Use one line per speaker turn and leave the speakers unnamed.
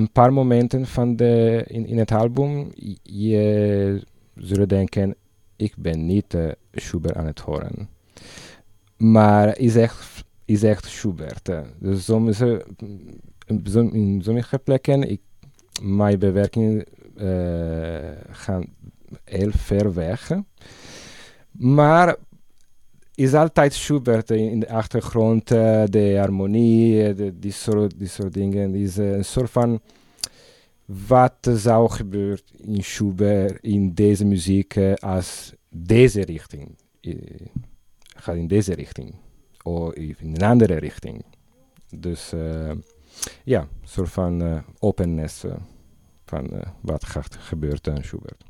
een paar momenten in het album, je zult denken, ik ben niet Schubert aan het horen. Maar is echt Schubert. Dus in sommige plekken, mijn bewerkingen gaan heel ver weg. Maar is altijd Schubert in de achtergrond, de harmonie, die soort dingen. Is een soort van wat zou gebeuren in Schubert, in deze muziek, als deze richting gaat in deze richting. Of in een andere richting. Dus ja, een soort van openness van wat gaat gebeuren aan Schubert.